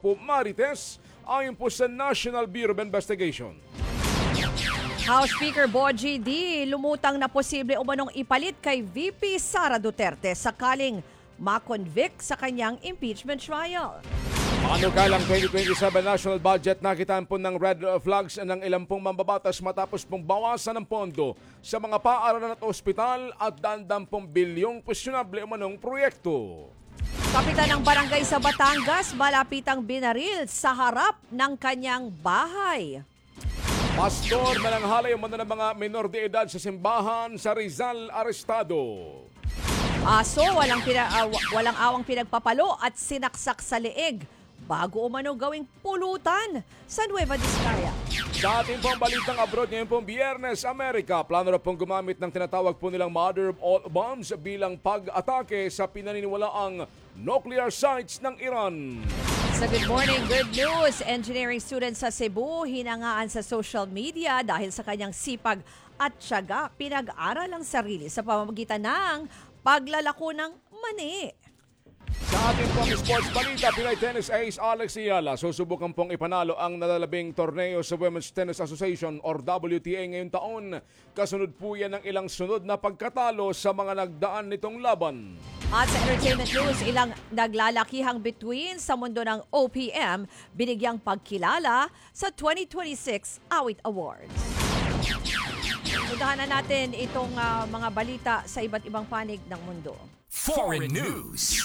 po marites ayon po sa National Bureau of Investigation. House Speaker Bogie D. lumutang na posible umanong ipalit kay VP Sara Duterte sakaling ma-convict sa kanyang impeachment trial. Panukalang 2027 national budget, nakitaan po ng red flags ng ilang pong mambabatas matapos pong bawasan ng pondo sa mga paaralan at ospital at dandampong bilyong questionable umanong proyekto. Kapitan ng barangay sa Batangas malapitang binaril sa harap ng kanyang bahay. Pastor mananghalay umano ng mga menor de edad sa simbahan sa Rizal arestado. Aso walang awang pinagpapalo at sinaksak sa leeg bago umano gawing pulutan sa Nueva Vizcaya. Sa ating pong balitang abroad ngayon pong Biyernes, Amerika, plano na pong gumamit ng tinatawag po nilang mother of all bombs bilang pag-atake sa pinaniniwalaang nuclear sites ng Iran. Sa Good Morning, Good News, engineering student sa Cebu hinangaan sa social media dahil sa kanyang sipag at tiyaga pinag-aral ang sarili sa pamamagitan ng paglalako ng mani. Sa ating pong sports balita, Pinoy tennis ace Alex Ayala susubukan pong ipanalo ang nalalabing torneo sa Women's Tennis Association or WTA ngayong taon. Kasunod po yan ng ilang sunod na pagkatalo sa mga nagdaan nitong laban. At sa entertainment news, ilang naglalakihang bituin sa mundo ng OPM binigyang pagkilala sa 2026 Awit Awards. Udahan na natin itong mga balita sa iba't ibang panig ng mundo. Foreign News.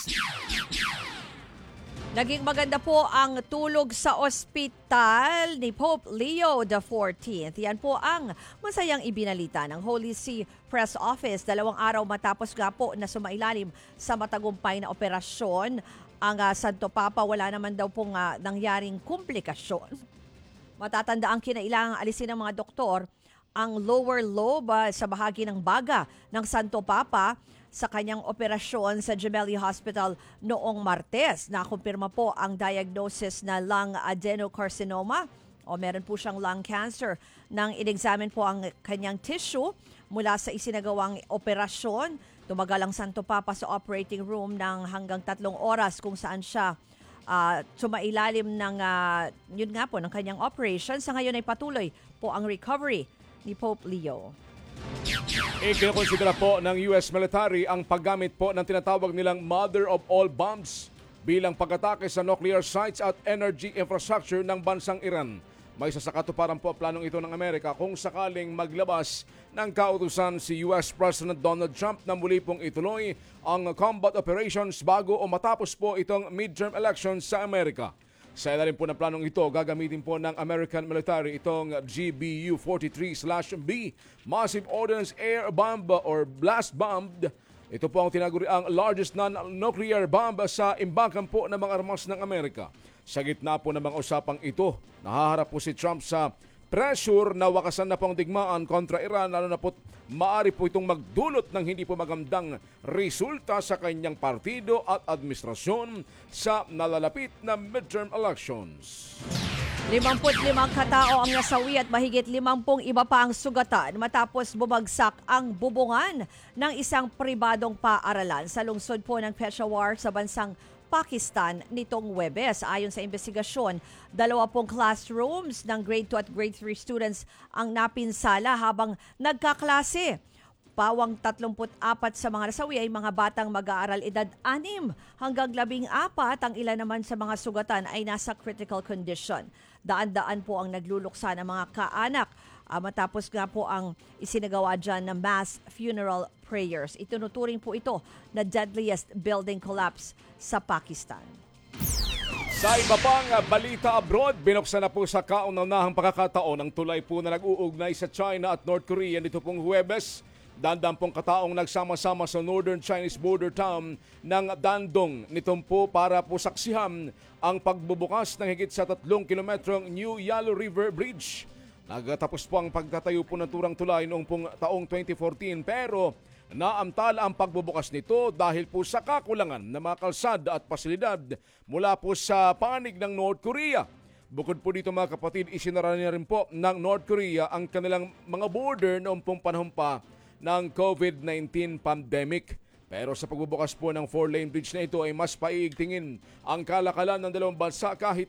Naging maganda po ang tulog sa ospital ni Pope Leo XIV. Yan po ang masayang ibinalita ng Holy See Press Office 2 araw matapos nga po na sumailalim sa matagumpay na operasyon. Ang Santo Papa, wala naman daw pong nangyaring komplikasyon. Matatanda ang kinailangang alisin ng mga doktor ang lower lobe sa bahagi ng baga ng Santo Papa sa kanyang operasyon sa Gemelli Hospital noong Martes. Nakumpirma po ang diagnosis na lung adenocarcinoma o meron po siyang lung cancer. Nang in-examine po ang kanyang tissue mula sa isinagawang operasyon, tumagal ang Santo Papa sa operating room ng hanggang 3 oras kung saan siya sumailalim ng yun nga po ng kanyang operation. Sa ngayon ay patuloy po ang recovery ni Pope Leo. Ikinukonsidera po ng US military ang paggamit po ng tinatawag nilang mother of all bombs bilang pag-atake sa nuclear sites at energy infrastructure ng bansang Iran. May sasakatuparan po planong ito ng Amerika kung sakaling maglabas ng kautusan si US President Donald Trump na muli pong ituloy ang combat operations bago o matapos po itong midterm elections sa Amerika. Sa ilalim po ng planong ito, gagamitin po ng American military itong GBU-43/B, Massive Ordnance Air Bomb or Blast Bomb. Ito po ang tinaguriang largest non-nuclear bomb sa imbakan po ng mga armas ng Amerika. Sa gitna po ng mga usapang ito, nahaharap po si Trump sa pressure na wakasan na pong digmaan kontra Iran, lalo na po maaari po itong magdulot ng hindi po magandang resulta sa kanyang partido at administrasyon sa nalalapit na midterm elections. 55 katao ang nasawi at mahigit 50 iba pa ang sugatan matapos bumagsak ang bubungan ng isang pribadong paaralan sa lungsod po ng Peshawar sa bansang Pakistan nitong Huwebes. Ayon sa investigasyon, 20 classrooms ng grade 2 at grade 3 students ang napinsala habang nagkaklase. Pawang 34 sa mga nasawi ay mga batang mag-aaral edad 6 hanggang 14. Ang ilan naman sa mga sugatan ay nasa critical condition. Daan-daan po ang nagluluksa ng mga kaanak matapos nga po ang isinagawa dyan na mass funeral prayers. Itinuturing po ito na deadliest building collapse sa Pakistan. Sa iba pang balita abroad, binuksan na po sa kauna-unahang pagkakataon ang tulay po na nag-uugnay sa China at North Korea nito pong Huwebes. Dandang pong kataong nagsama-sama sa northern Chinese border town ng Dandong nitong po para po saksihan ang pagbubukas ng higit sa 3 kilometrong New Yalu River Bridge. Nagtatapos po ang pagtatayo po ng turang tulay noong pong taong 2014 pero naamtala ang pagbubukas nito dahil po sa kakulangan ng mga kalsada at pasilidad mula po sa panig ng North Korea. Bukod po dito mga kapatid, isinara niya rin po ng North Korea ang kanilang mga border noong pong panahon pa ng COVID-19 pandemic. Pero sa pagbubukas po ng 4-lane bridge na ito ay mas paiigtingin ang kalakalan ng dalawang bansa kahit